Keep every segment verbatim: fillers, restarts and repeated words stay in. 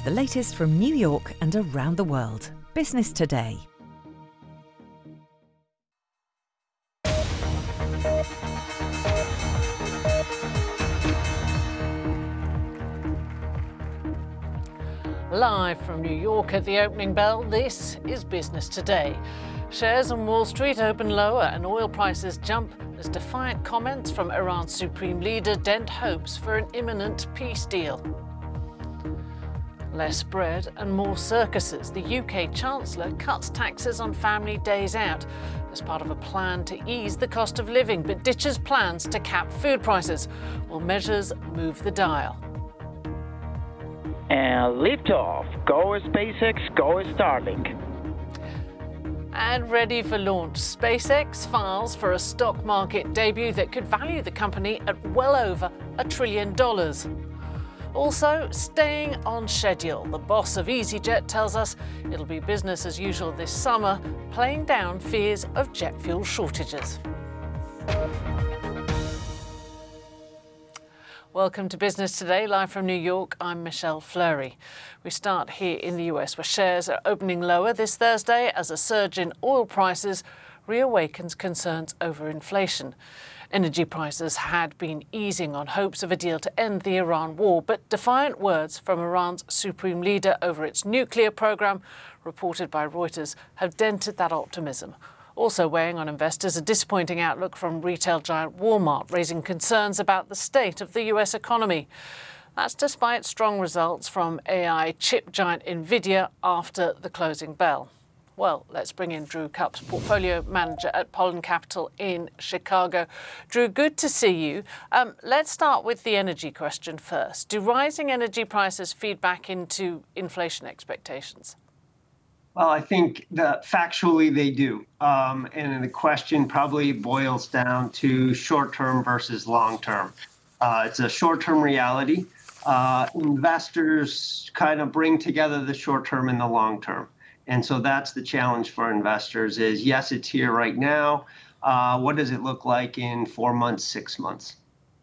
the latest from New York and around the world. Business Today. Live from New York at the opening bell, this is Business Today. Shares on Wall Street open lower and oil prices jump as defiant comments from Iran's supreme leader dent hopes for an imminent peace deal. Less bread and more circuses. The U K Chancellor cuts taxes on family days out as part of a plan to ease the cost of living, but ditches plans to cap food prices. Will measures move the dial? And lift off. Go SpaceX, go Starlink. And ready for launch, SpaceX files for a stock market debut that could value the company at well over a trillion dollars. Also, staying on schedule. The boss of EasyJet tells us it'll be business as usual this summer, playing down fears of jet fuel shortages. Welcome to Business Today, live from New York. I'm Michelle Fleury. We start here in the U S, where shares are opening lower this Thursday as a surge in oil prices reawakens concerns over inflation. Energy prices had been easing on hopes of a deal to end the Iran war, but defiant words from Iran's supreme leader over its nuclear program, reported by Reuters, have dented that optimism. Also weighing on investors, a disappointing outlook from retail giant Walmart, raising concerns about the state of the U S economy. That's despite strong results from A I chip giant Nvidia after the closing bell. Well, let's bring in Drew Cupps, portfolio manager at Pollen Capital in Chicago. Drew, good to see you. Um, let's start with the energy question first. Do rising energy prices feed back into inflation expectations? Well, I think that factually they do. Um, and the question probably boils down to short-term versus long-term. Uh, it's a short-term reality. Uh, investors kind of bring together the short-term and the long-term. And so that's the challenge for investors is, yes, it's here right now. Uh, what does it look like in four months, six months?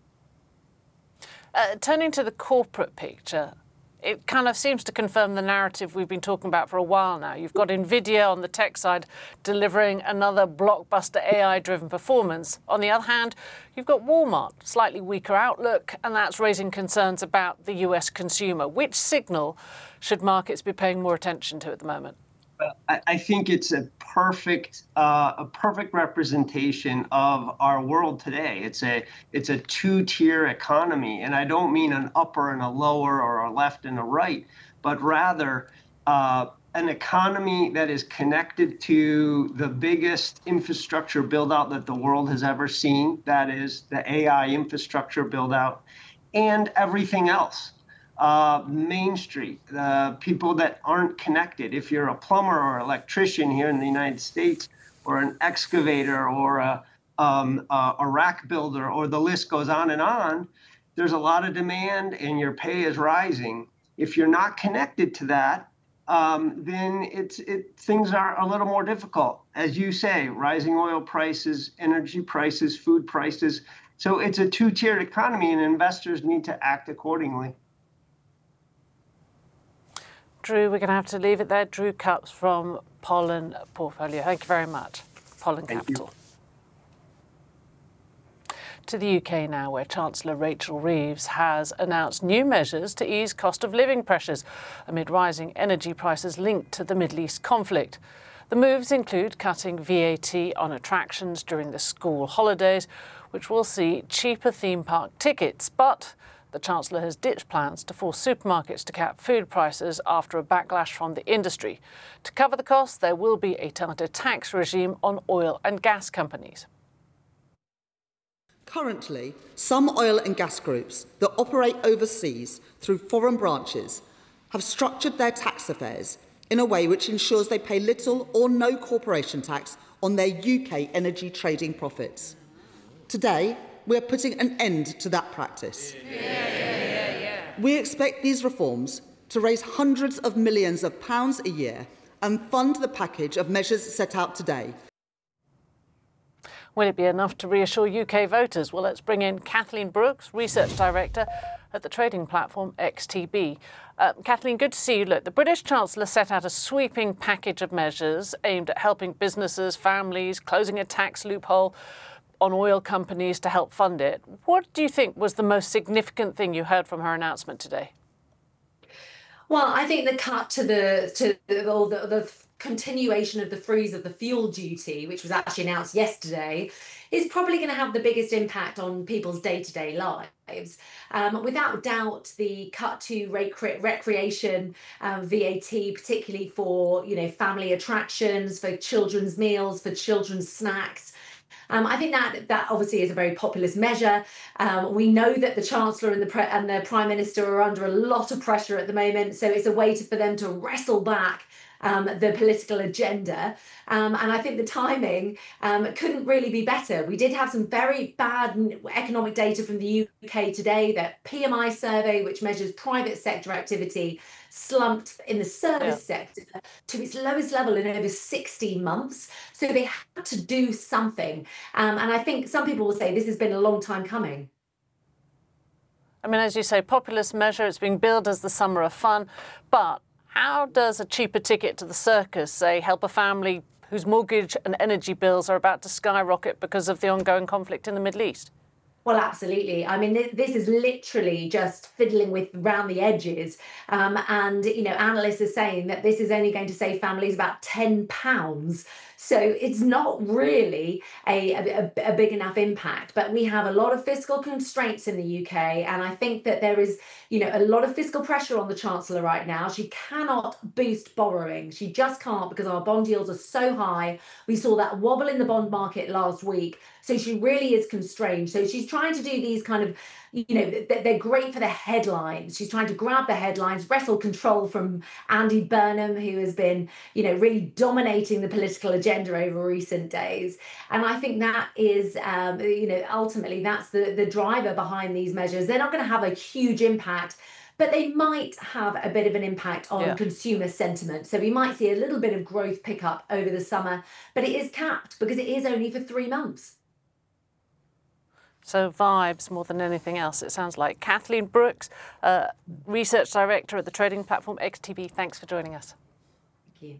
Uh, turning to the corporate picture, it kind of seems to confirm the narrative we've been talking about for a while now. You've got Nvidia on the tech side delivering another blockbuster A I-driven performance. On the other hand, you've got Walmart, slightly weaker outlook, and that's raising concerns about the U S consumer. Which signal should markets be paying more attention to at the moment? I think it's a perfect, uh, a perfect representation of our world today. It's a, it's a two-tier economy, and I don't mean an upper and a lower or a left and a right, but rather uh, an economy that is connected to the biggest infrastructure build-out that the world has ever seen. That is the A I infrastructure build-out, and everything else. Uh, Main Street, uh, people that aren't connected. If you're a plumber or electrician here in the United States, or an excavator or a, um, a, a rack builder, or the list goes on and on, there's a lot of demand and your pay is rising. If you're not connected to that, um, then it's, it, things are a little more difficult. As you say, rising oil prices, energy prices, food prices. So it's a two-tiered economy, and investors need to act accordingly. Drew, we're going to have to leave it there. Drew Cupps from Pollen Portfolio. Thank you very much. Pollen Thank Capital. You. To the U K now, where Chancellor Rachel Reeves has announced new measures to ease cost of living pressures amid rising energy prices linked to the Middle East conflict. The moves include cutting V A T on attractions during the school holidays, which will see cheaper theme park tickets, but the Chancellor has ditched plans to force supermarkets to cap food prices after a backlash from the industry. To cover the costs, there will be a tighter tax regime on oil and gas companies. Currently, some oil and gas groups that operate overseas through foreign branches have structured their tax affairs in a way which ensures they pay little or no corporation tax on their U K energy trading profits. Today, we are putting an end to that practice. Yeah, yeah, yeah. We expect these reforms to raise hundreds of millions of pounds a year and fund the package of measures set out today. Will it be enough to reassure U K voters? Well, let's bring in Kathleen Brooks, Research Director at the trading platform X T B. Uh, Kathleen, good to see you. Look, the British Chancellor set out a sweeping package of measures aimed at helping businesses, families, closing a tax loophole on oil companies to help fund it. What do you think was the most significant thing you heard from her announcement today? Well, I think the cut to the to the, or the, the continuation of the freeze of the fuel duty, which was actually announced yesterday, is probably going to have the biggest impact on people's day-to-day lives. Um, without doubt, the cut to rec- recreation um, V A T, particularly for you know family attractions, for children's meals, for children's snacks. Um, I think that that obviously is a very populist measure. Um, we know that the Chancellor and the Pre- and the Prime Minister are under a lot of pressure at the moment, so it's a way to, for them to wrestle back um, the political agenda. Um, and I think the timing um, couldn't really be better. We did have some very bad economic data from the U K today. That P M I survey, which measures private sector activity, slumped in the service yeah. sector to its lowest level in over sixteen months. So they had to do something. Um, and I think some people will say this has been a long time coming. I mean, as you say, populist measure, it's being billed as the summer of fun. But how does a cheaper ticket to the circus, say, help a family whose mortgage and energy bills are about to skyrocket because of the ongoing conflict in the Middle East? Well, absolutely. I mean, this is literally just fiddling with round the edges. Um, and, you know, analysts are saying that this is only going to save families about ten pounds. So it's not really a, a, a big enough impact. But we have a lot of fiscal constraints in the U K. And I think that there is, you know, a lot of fiscal pressure on the Chancellor right now. She cannot boost borrowing. She just can't because our bond yields are so high. We saw that wobble in the bond market last week. So she really is constrained. So she's trying to do these kind of, you know, they're great for the headlines. She's trying to grab the headlines, wrestle control from Andy Burnham, who has been, you know, really dominating the political agenda over recent days. And I think that is, um, you know, ultimately that's the, the driver behind these measures. They're not going to have a huge impact, but they might have a bit of an impact on yeah. consumer sentiment. So we might see a little bit of growth pick up over the summer, but it is capped because it is only for three months. So vibes more than anything else, it sounds like. Kathleen Brooks, uh, Research Director at the trading platform X T B, thanks for joining us. Thank you.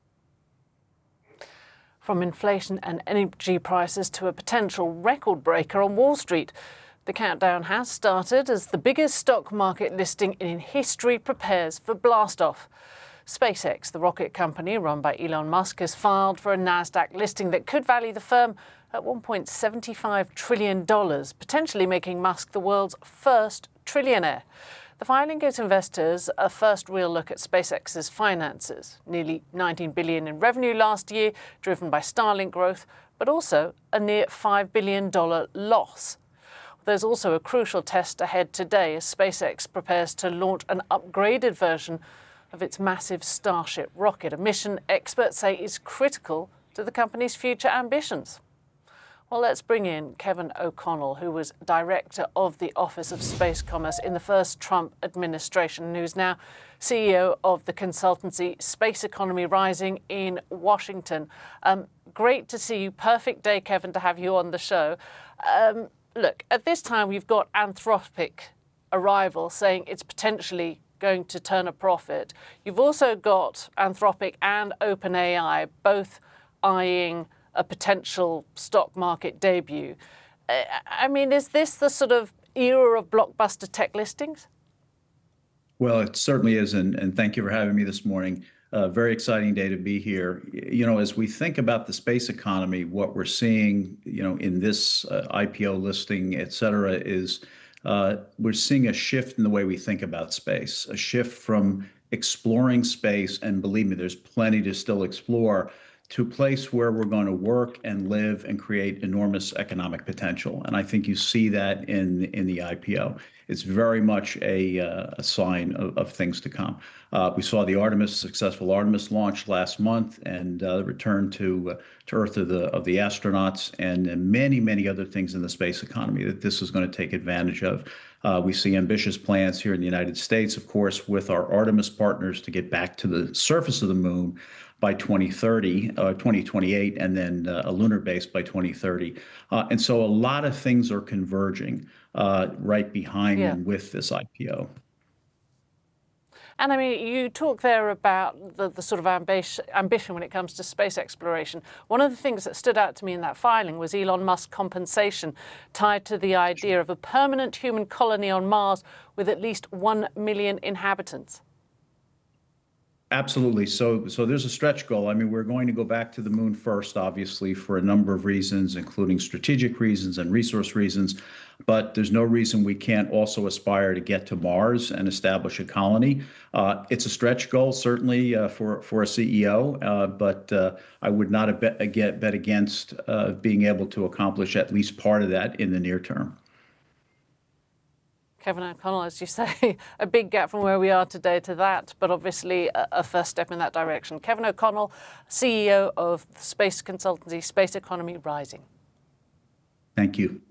From inflation and energy prices to a potential record breaker on Wall Street, the countdown has started as the biggest stock market listing in history prepares for blast-off. SpaceX, the rocket company run by Elon Musk, has filed for a NASDAQ listing that could value the firm at one point seven five trillion dollars, potentially making Musk the world's first trillionaire. The filing gives investors a first real look at SpaceX's finances, nearly nineteen billion dollars in revenue last year, driven by Starlink growth, but also a near five billion dollars loss. There's also a crucial test ahead today as SpaceX prepares to launch an upgraded version of its massive Starship rocket, a mission experts say is critical to the company's future ambitions. Well, let's bring in Kevin O'Connell, who was director of the Office of Space Commerce in the first Trump administration, and who's now C E O of the consultancy Space Economy Rising in Washington. Um, great to see you. Perfect day, Kevin, to have you on the show. Um, look, at this time, we've got Anthropic arrival saying it's potentially going to turn a profit. You've also got Anthropic and OpenAI both eyeing a potential stock market debut. I mean, is this the sort of era of blockbuster tech listings? Well, it certainly is, and, and thank you for having me this morning. Uh, very exciting day to be here. You know, as we think about the space economy, what we're seeing, you know, in this uh, I P O listing, et cetera, is uh, we're seeing a shift in the way we think about space, a shift from exploring space, and believe me, there's plenty to still explore, to a place where we're going to work and live and create enormous economic potential. And I think you see that in, in the I P O. It's very much a, uh, a sign of, of things to come. Uh, we saw the Artemis, successful Artemis launch last month, and uh, the return to, uh, to Earth of the, of the astronauts, and many, many other things in the space economy that this is going to take advantage of. Uh, we see ambitious plans here in the United States, of course, with our Artemis partners to get back to the surface of the moon by twenty thirty, uh, twenty twenty-eight, and then uh, a lunar base by twenty thirty. Uh, and so a lot of things are converging. uh, right behind Yeah. them with this I P O. And I mean, you talk there about the, the sort of ambition, ambition when it comes to space exploration. One of the things that stood out to me in that filing was Elon Musk's compensation tied to the idea of a permanent human colony on Mars with at least one million inhabitants. Absolutely. So, so there's a stretch goal. I mean, we're going to go back to the moon first, obviously, for a number of reasons, including strategic reasons and resource reasons. But there's no reason we can't also aspire to get to Mars and establish a colony. Uh, it's a stretch goal, certainly, uh, for for a C E O, uh, but uh, I would not have bet, bet against uh, being able to accomplish at least part of that in the near term. Kevin O'Connell, as you say, a big gap from where we are today to that, but obviously a, a first step in that direction. Kevin O'Connell, C E O of the space consultancy Space Economy Rising. Thank you.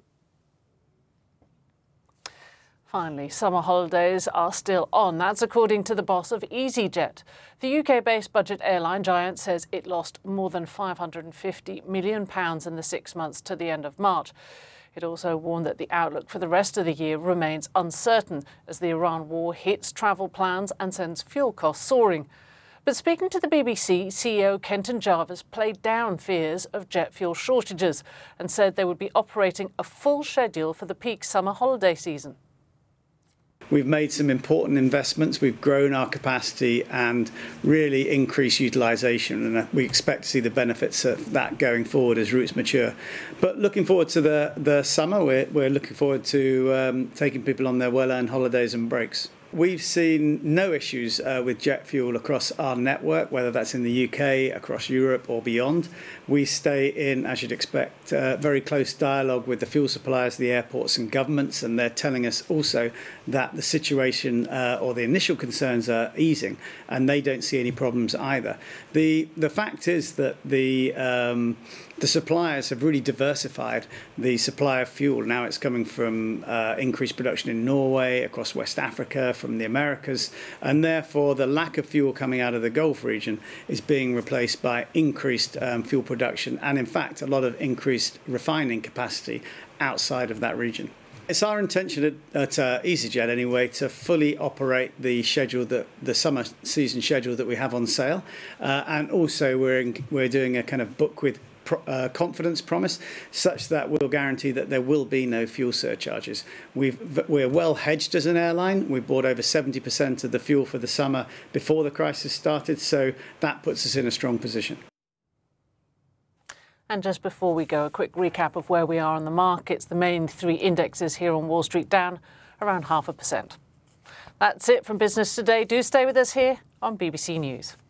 Finally, summer holidays are still on. That's according to the boss of EasyJet. The U K-based budget airline giant says it lost more than five hundred fifty million pounds in the six months to the end of March. It also warned that the outlook for the rest of the year remains uncertain as the Iran war hits travel plans and sends fuel costs soaring. But speaking to the B B C, C E O Kenton Jarvis played down fears of jet fuel shortages and said they would be operating a full schedule for the peak summer holiday season. We've made some important investments. We've grown our capacity and really increased utilisation, and we expect to see the benefits of that going forward as routes mature. But looking forward to the, the summer, we're, we're looking forward to um, taking people on their well-earned holidays and breaks. We've seen no issues uh, with jet fuel across our network, whether that's in the U K, across Europe or beyond. We stay in, as you'd expect, uh, very close dialogue with the fuel suppliers, the airports and governments, and they're telling us also that the situation uh, or the initial concerns are easing, and they don't see any problems either. The, the fact is that the um, The suppliers have really diversified the supply of fuel. Now it's coming from uh, increased production in Norway, across West Africa, from the Americas, and therefore the lack of fuel coming out of the Gulf region is being replaced by increased um, fuel production and, in fact, a lot of increased refining capacity outside of that region. It's our intention at, at uh, EasyJet, anyway, to fully operate the schedule that the summer season schedule that we have on sale, uh, and also we're in, we're doing a kind of book with Uh, confidence promise, such that we'll guarantee that there will be no fuel surcharges. We've, we're well hedged as an airline. We bought over seventy percent of the fuel for the summer before the crisis started, so that puts us in a strong position. And just before we go, a quick recap of where we are on the markets. The main three indexes here on Wall Street down around half a percent. That's it from Business Today. Do stay with us here on B B C News.